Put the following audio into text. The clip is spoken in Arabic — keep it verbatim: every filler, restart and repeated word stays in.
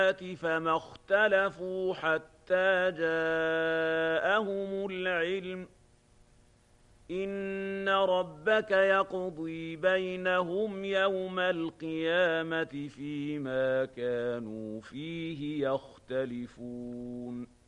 فما اختلفوا حتى جاءهم العلم إن ربك يقضي بينهم يوم القيامة فيما كانوا فيه يختلفون